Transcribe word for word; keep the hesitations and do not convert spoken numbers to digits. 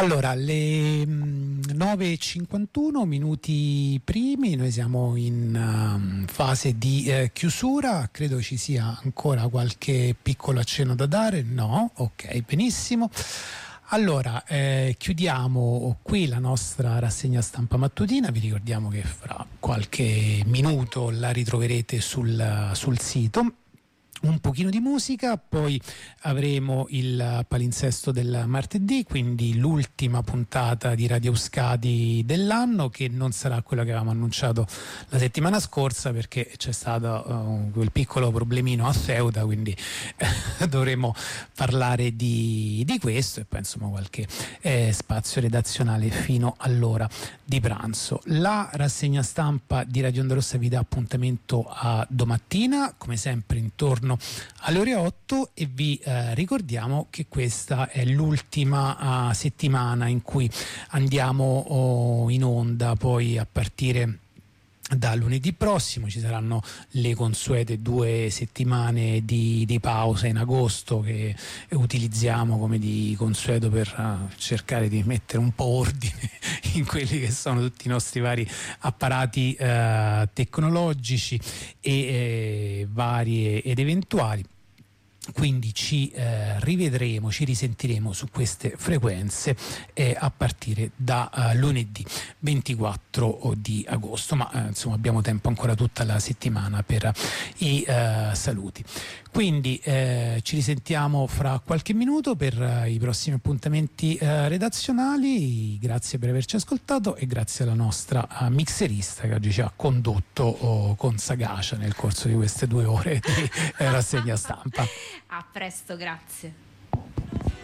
Allora, le nove e cinquantuno minuti primi, noi siamo in um, fase di eh, chiusura, credo ci sia ancora qualche piccolo accenno da dare, no? Ok, benissimo. Allora, eh, chiudiamo qui la nostra rassegna stampa mattutina, vi ricordiamo che fra qualche minuto la ritroverete sul, sul sito. Un pochino di musica, poi avremo il palinsesto del martedì, quindi l'ultima puntata di Radio Euskadi dell'anno, che non sarà quella che avevamo annunciato la settimana scorsa perché c'è stato uh, quel piccolo problemino a Ceuta, quindi eh, dovremo parlare di, di questo e poi insomma qualche eh, spazio redazionale fino all'ora di pranzo. La rassegna stampa di Radio Onda Rossa vi dà appuntamento a domattina, come sempre intorno alle ore otto, e vi eh, ricordiamo che questa è l'ultima uh, settimana in cui andiamo oh, in onda. Poi a partire da lunedì prossimo ci saranno le consuete due settimane di, di pausa in agosto, che utilizziamo come di consueto per uh, cercare di mettere un po' ordine in quelli che sono tutti i nostri vari apparati uh, tecnologici e eh, vari ed eventuali. Quindi ci eh, rivedremo, ci risentiremo su queste frequenze eh, a partire da uh, lunedì ventiquattro di agosto, ma eh, insomma abbiamo tempo ancora tutta la settimana per uh, i uh, saluti. Quindi eh, ci risentiamo fra qualche minuto per uh, i prossimi appuntamenti uh, redazionali. Grazie per averci ascoltato e grazie alla nostra uh, mixerista che oggi ci ha condotto oh, con sagacia nel corso di queste due ore di eh, rassegna stampa. A presto, grazie.